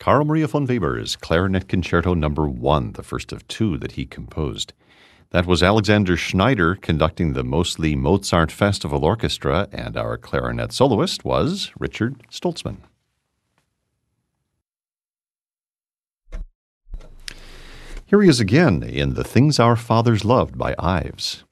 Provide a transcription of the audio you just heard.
Carl Maria von Weber's Clarinet Concerto Number 1, the first of two that he composed. That was Alexander Schneider conducting the Mostly Mozart Festival Orchestra, and our clarinet soloist was Richard Stoltzman. Here he is again in The Things Our Fathers Loved by Ives.